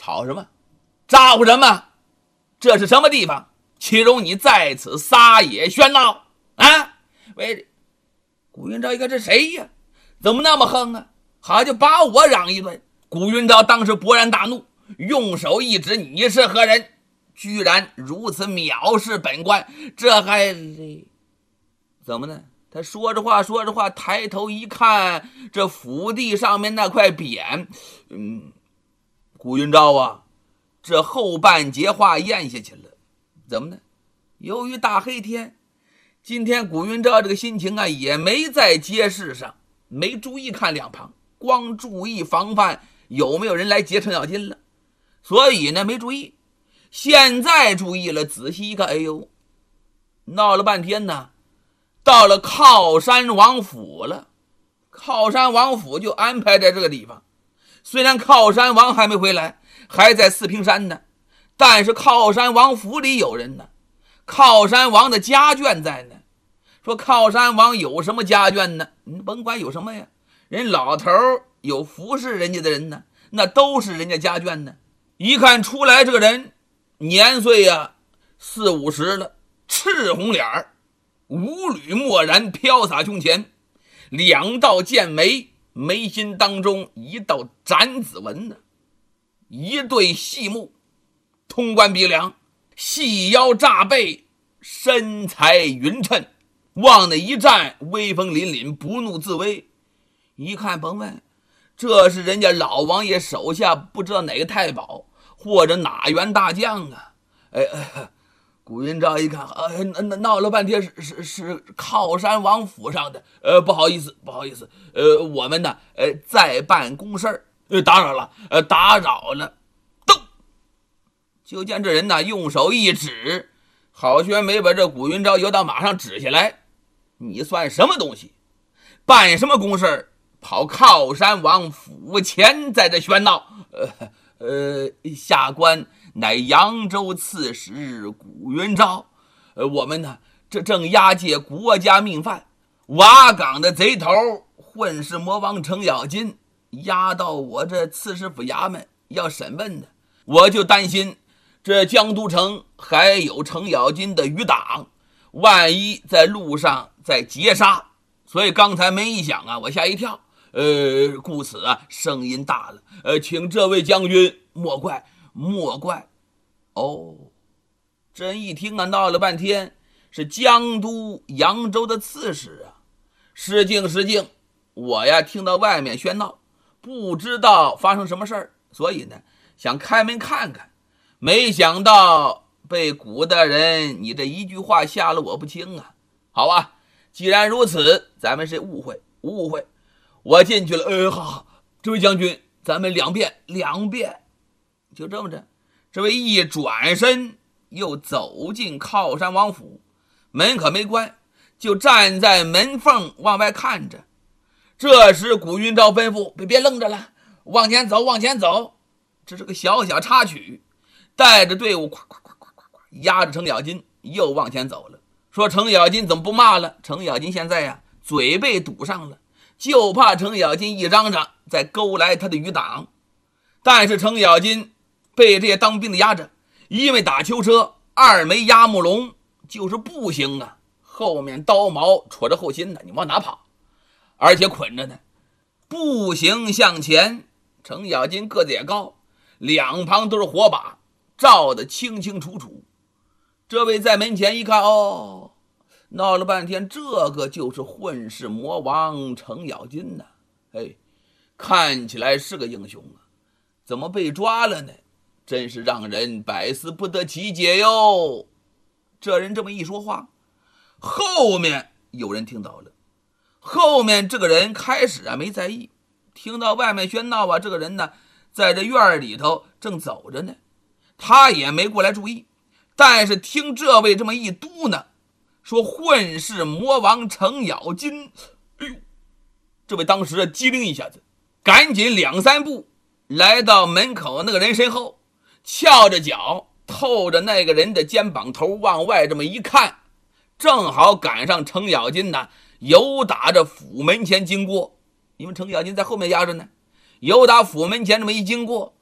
吵什么？咋呼什么？这是什么地方？岂容你在此撒野喧闹啊？喂，古云昭一看这谁呀？怎么那么横啊？好就把我嚷一顿。古云昭当时勃然大怒，用手一指：“你是何人？居然如此藐视本官！这还怎么呢？”他说着话，抬头一看，这府地上面那块匾，古云昭啊，这后半截话咽下去了。怎么呢？由于大黑天，今天古云昭这个心情啊，也没在街市上，没注意看两旁，光注意防范有没有人来劫程咬金了，所以呢没注意。现在注意了，仔细一看，哎呦，闹了半天呢，到了靠山王府了。靠山王府就安排在这个地方，虽然靠山王还没回来，还在四平山呢，但是靠山王府里有人呢，靠山王的家眷在呢。说靠山王有什么家眷呢？甭管有什么呀，人老头有服侍人家的人呢，那都是人家家眷呢。一看出来这个人年岁呀40-50了，赤红脸儿，五缕墨然飘洒胸前，两道剑眉，眉心当中一道斩子纹呢，一对细目，通关鼻梁，细腰炸背，身材匀称，往那一站，威风凛凛，不怒自威。一看甭问，这是人家老王爷手下不知道哪个太保或者哪员大将啊。古云昭一看，闹了半天是靠山王府上的，不好意思，我们呢在办公事打扰了。咚！就见这人呢用手一指，好悬没把这古云昭由到马上指下来。你算什么东西？办什么公事？跑靠山王府前在这喧闹？下官乃扬州刺史古云昭，我们呢这正押解国家命犯瓦岗的贼头混世魔王程咬金，押到我这刺史府衙门要审问的。我就担心这江都城还有程咬金的余党，万一在路上再劫杀，所以刚才没一想啊，我吓一跳。故此啊，声音大了。请这位将军莫怪。哦，真一听啊，闹了半天是江都扬州的刺史啊。失敬，我呀听到外面喧闹，不知道发生什么事儿，所以呢想开门看看，没想到被古大人你这一句话吓了我不轻啊。好啊，既然如此，咱们是误会。我进去了。好，这位将军，咱们两遍。就这么着，这位一转身又走进靠山王府，门可没关，就站在门缝往外看着。这时古云昭吩咐：别愣着了，往前走。这是个小插曲，带着队伍压着程咬金又往前走了。说程咬金怎么不骂了？程咬金现在呀嘴被堵上了，就怕程咬金一嚷嚷再勾来他的余党。但是程咬金被这些当兵的压着，一没打囚车，二没压木龙，就是步行啊，后面刀矛戳着后心呢，你往哪跑？而且捆着呢，步行向前。程咬金个子也高，两旁都是火把，照得清清楚楚。这位在门前一看，闹了半天，这个就是混世魔王程咬金呢。看起来是个英雄啊，怎么被抓了呢？真是让人百思不得其解哟。这人这么一说话，后面有人听到了。后面这个人开始没在意，听到外面喧闹啊，这个人呢在这院里头正走着呢，他也没过来注意。但是听这位这么一嘟囔，说混世魔王程咬金，这位当时机灵一下子，赶紧2-3步来到门口那个人身后，翘着脚透着那个人的肩膀头往外这么一看，正好赶上程咬金呢由打着府门前经过，因为程咬金在后面压着呢，由打府门前这么一经过，